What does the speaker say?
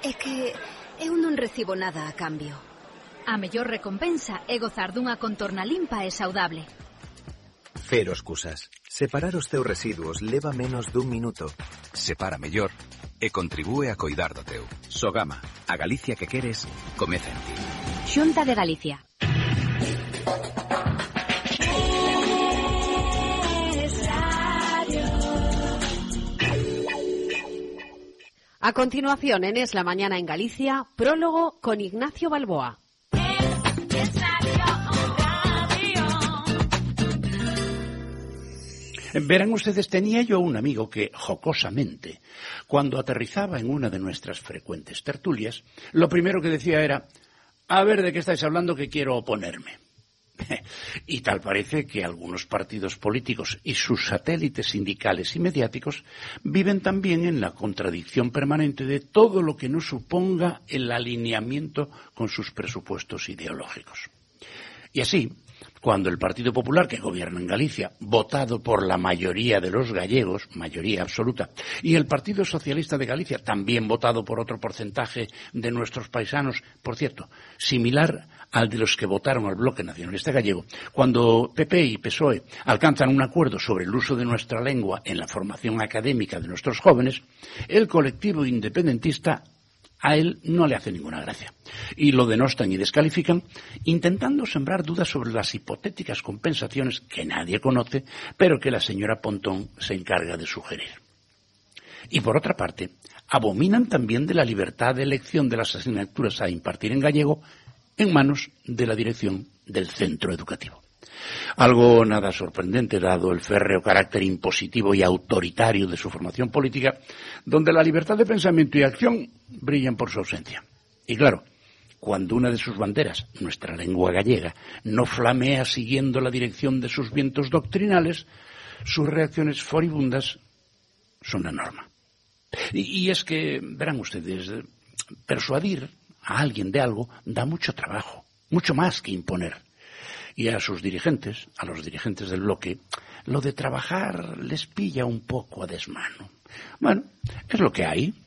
É que eu non recibo nada a cambio. A mellor recompensa é gozar dunha contorna limpa e saudable. Cero excusas. Separar os teus residuos leva menos dun minuto. Separa mellor e contribúe a coidar do teu. Sogama, a Galicia que queres, comeza en ti. Xunta de Galicia. A continuación, en Es la Mañana en Galicia, prólogo con Ignacio Balboa. Verán ustedes, tenía yo un amigo que, jocosamente, cuando aterrizaba en una de nuestras frecuentes tertulias, lo primero que decía era: a ver de qué estáis hablando, que quiero oponerme. Y tal parece que algunos partidos políticos y sus satélites sindicales y mediáticos viven también en la contradicción permanente de todo lo que no suponga el alineamiento con sus presupuestos ideológicos. Y así, cuando el Partido Popular, que gobierna en Galicia, votado por la mayoría de los gallegos, mayoría absoluta, y el Partido Socialista de Galicia, también votado por otro porcentaje de nuestros paisanos, por cierto, similar al de los que votaron al Bloque Nacionalista Gallego, cuando PP y PSOE alcanzan un acuerdo sobre el uso de nuestra lengua en la formación académica de nuestros jóvenes, el colectivo independentista a él no le hace ninguna gracia. Y lo denostan y descalifican, intentando sembrar dudas sobre las hipotéticas compensaciones que nadie conoce, pero que la señora Pontón se encarga de sugerir. Y por otra parte, abominan también de la libertad de elección de las asignaturas a impartir en gallego en manos de la dirección del centro educativo. Algo nada sorprendente, dado el férreo carácter impositivo y autoritario de su formación política, donde la libertad de pensamiento y acción brillan por su ausencia. Y claro, cuando una de sus banderas, nuestra lengua gallega, no flamea siguiendo la dirección de sus vientos doctrinales, sus reacciones furibundas son la norma. Y es que, verán ustedes, persuadir a alguien de algo da mucho trabajo, mucho más que imponer. Y a sus dirigentes, a los dirigentes del bloque, lo de trabajar les pilla un poco a desmano. Bueno, es lo que hay.